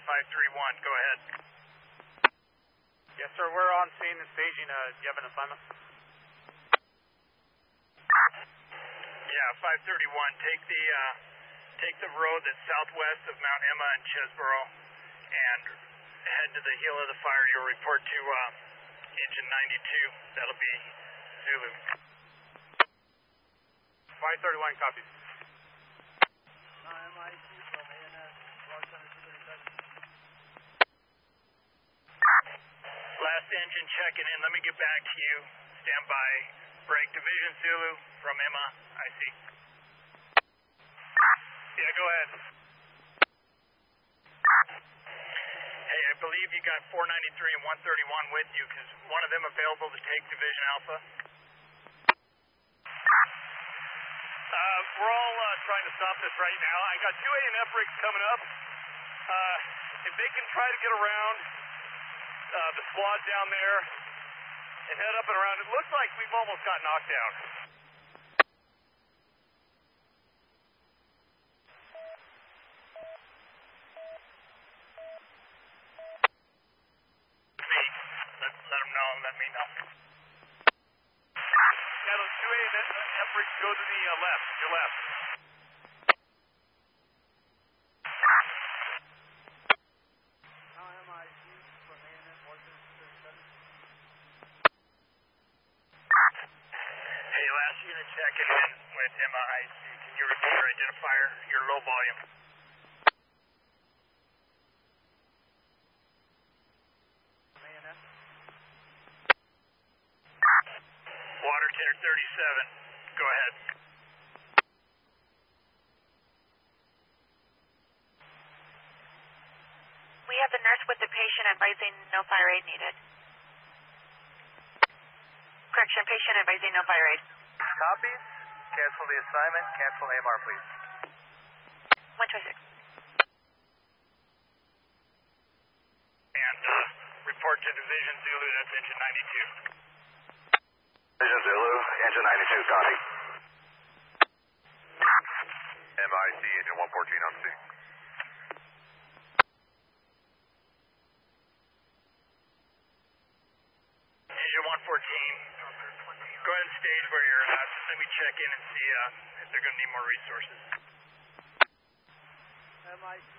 531, go ahead. Yes, sir, we're on scene and staging. Do you have an assignment? Yeah, 531, take the road that's southwest of Mount Emma and Chesboro and head to the heel of the fire. You'll report to engine 92. That'll be Zulu. 531 copies. Last engine checking in. Let me get back to you. Stand by. Break. Division Zulu from Emma. I see. Yeah, go ahead. Hey, I believe you got 493 and 131 with you. Is one of them available to take Division Alpha? We're all trying to stop this right now. I got 2 A&F rigs coming up. If they can try to get around the squad down there and head up and around, it looks like we've almost got knocked down. Let them know and let me know. Yeah, those 2 A&F rigs go to the left, your left. Hey, last unit checking in with Emma IC. Can you repeat your identifier? Your low volume. Water tenor 37. Go ahead. We have the nurse with the patient advising no fire aid needed. Correction, patient advising no fire aid. Copies. Cancel the assignment. Cancel AMR, please. 126. And report to Division Zulu. That's engine 92. Division Zulu, engine 92, copy. MIC, engine 114 on scene. Engine 114. Go ahead and stage where you're at. Let me check in and see if they're going to need more resources. MIC